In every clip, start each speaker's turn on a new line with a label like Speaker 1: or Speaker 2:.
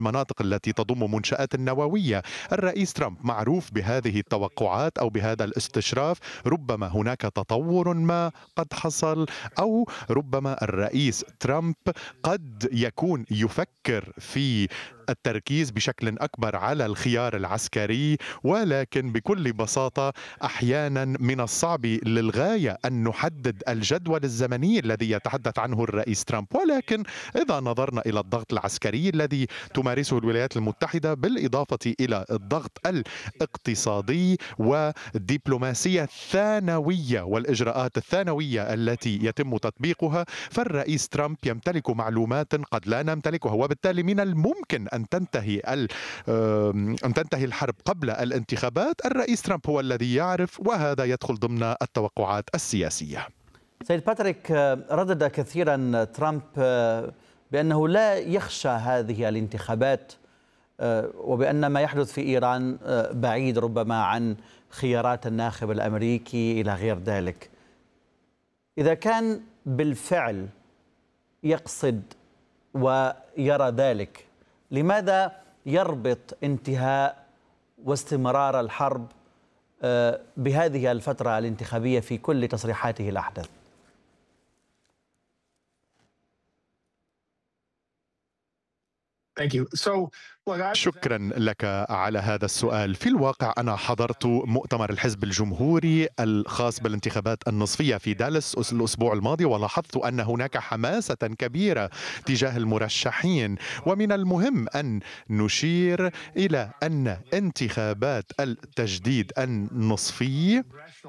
Speaker 1: المناطق التي تضم منشآت نووية. الرئيس ترامب معروف بهذه التوقعات أو بهذا الاستشراف. ربما هناك تطور ما قد حصل، أو ربما الرئيس ترامب قد يكون يفكر في التركيز بشكل أكبر على الخيار العسكري، ولكن بكل بساطة أحيانا من الصعب للغاية أن نحدد الجدول الزمني الذي يتحدث عنه الرئيس ترامب. ولكن إذا نظرنا إلى الضغط العسكري الذي تمارسه الولايات المتحدة بالإضافة إلى الضغط الاقتصادي والدبلوماسية الثانوية والإجراءات الثانوية التي يتم تطبيقها، فالرئيس ترامب يمتلك معلومات قد لا نمتلكها، وبالتالي من الممكن أن تنتهي الحرب قبل الانتخابات. الرئيس ترامب هو الذي يعرف، وهذا يدخل ضمن التوقعات السياسية.
Speaker 2: سيد باتريك، ردد كثيرا ترامب بأنه لا يخشى هذه الانتخابات، وبأن ما يحدث في إيران بعيد ربما عن خيارات الناخب الأمريكي إلى غير ذلك. إذا كان بالفعل يقصد ويرى ذلك، لماذا يربط انتهاء واستمرار الحرب بهذه الفترة الانتخابية في كل تصريحاته الأحدث؟
Speaker 1: شكرا لك على هذا السؤال. في الواقع أنا حضرت مؤتمر الحزب الجمهوري الخاص بالانتخابات النصفية في دالاس الأسبوع الماضي، ولاحظت أن هناك حماسة كبيرة تجاه المرشحين. ومن المهم أن نشير إلى أن انتخابات التجديد النصفي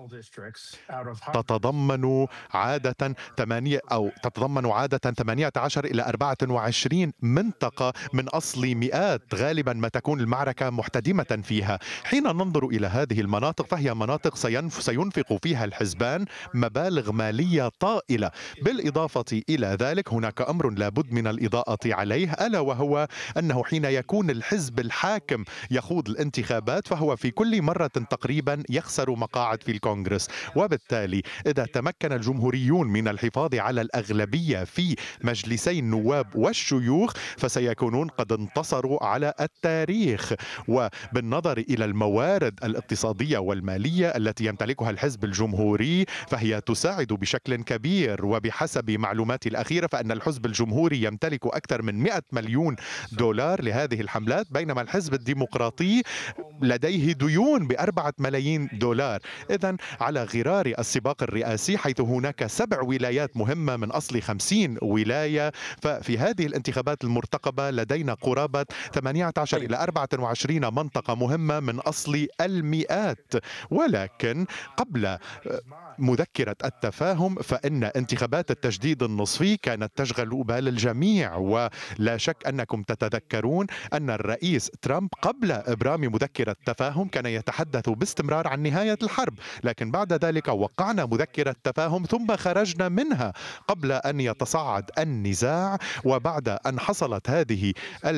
Speaker 1: تتضمن عادة 18 إلى 24 منطقة من أصل مئات، غالبا ما تكون المعركة محتدمة فيها. حين ننظر إلى هذه المناطق فهي مناطق سينفق فيها الحزبان مبالغ مالية طائلة. بالإضافة إلى ذلك هناك أمر لابد من الإضاءة عليه، ألا وهو أنه حين يكون الحزب الحاكم يخوض الانتخابات فهو في كل مرة تقريبا يخسر مقاعد في الكونغرس، وبالتالي إذا تمكن الجمهوريون من الحفاظ على الأغلبية في مجلسي النواب والشيوخ فسيكونون قد انتصروا على التاريخ. وبالنظر إلى الموارد الاقتصادية والمالية التي يمتلكها الحزب الجمهوري فهي تساعد بشكل كبير. وبحسب معلوماتي الأخيرة فإن الحزب الجمهوري يمتلك أكثر من 100 مليون دولار لهذه الحملات، بينما الحزب الديمقراطي لديه ديون ب4 ملايين دولار. إذن على غرار السباق الرئاسي، حيث هناك 7 ولايات مهمة من أصل 50 ولاية، ففي هذه الانتخابات المرتقبة لدينا قرابة 18 إلى 24 منطقة مهمة من أصل المئات. ولكن قبل مذكرة التفاهم فإن انتخابات التجديد النصفي كانت تشغل بال الجميع، ولا شك أنكم تتذكرون أن الرئيس ترامب قبل إبرام مذكرة التفاهم كان يتحدث باستمرار عن نهاية الحرب، لكن بعد ذلك وقعنا مذكرة تفاهم ثم خرجنا منها قبل أن يتصاعد النزاع. وبعد أن حصلت هذه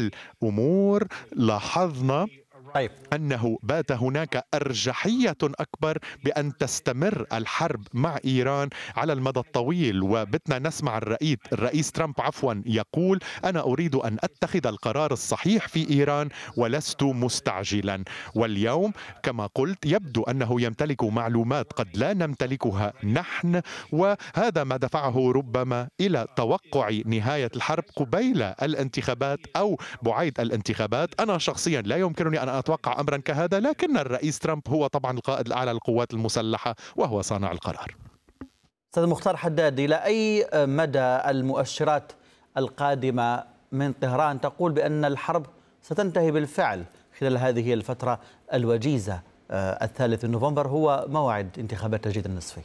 Speaker 1: الأمور لاحظنا
Speaker 2: طيب،
Speaker 1: أنه بات هناك أرجحية أكبر بأن تستمر الحرب مع إيران على المدى الطويل، وبتنا نسمع الرئيس ترامب يقول: أنا أريد أن أتخذ القرار الصحيح في إيران ولست مستعجلا. واليوم كما قلت يبدو أنه يمتلك معلومات قد لا نمتلكها نحن، وهذا ما دفعه ربما إلى توقع نهاية الحرب قبيل الانتخابات أو بعيد الانتخابات. أنا شخصيا لا يمكنني أن أتوقع أمرا كهذا، لكن الرئيس ترامب هو طبعا القائد الأعلى للقوات المسلحة وهو صانع القرار.
Speaker 2: أستاذ مختار حداد، إلى أي مدى المؤشرات القادمة من طهران تقول بأن الحرب ستنتهي بالفعل خلال هذه الفترة الوجيزة؟ 3 نوفمبر هو موعد انتخابات التجديد النصفي.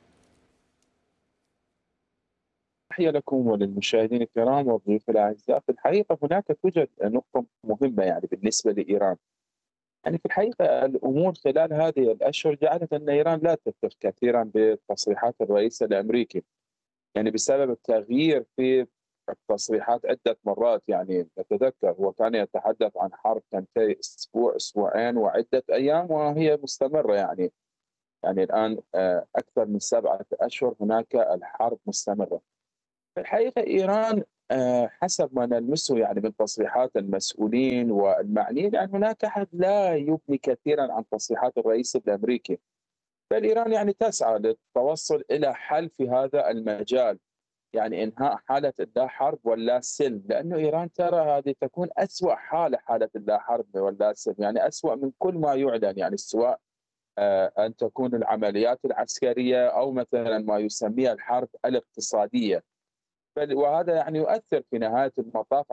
Speaker 3: تحية لكم وللمشاهدين الكرام والضيوف الأعزاء. في الحقيقة هناك توجد نقطة مهمة يعني بالنسبة لإيران. يعني في الحقيقة الأمور خلال هذه الأشهر جعلت أن إيران لا تثق كثيرا بتصريحات الرئيس الأمريكي، يعني بسبب التغيير في التصريحات عدة مرات. يعني نتذكر هو كان يتحدث عن حرب تنتهي أسبوع أسبوعين وعدة أيام وهي مستمرة. يعني الآن أكثر من 7 أشهر هناك الحرب مستمرة. في الحقيقة إيران حسب ما نلمسه يعني من تصريحات المسؤولين والمعنيين، يعني هناك أحد لا يبني كثيرا عن تصريحات الرئيس الأمريكي. بل إيران يعني تسعى للتوصل إلى حل في هذا المجال، يعني إنهاء حالة اللا حرب واللا سلم، لأنه إيران ترى هذه تكون أسوأ حالة، حالة اللا حرب واللا سلم، يعني أسوأ من كل ما يعلن، يعني سواء أن تكون العمليات العسكرية أو مثلا ما يسميها الحرب الاقتصادية. وهذا يعني يؤثر في نهاية المطاف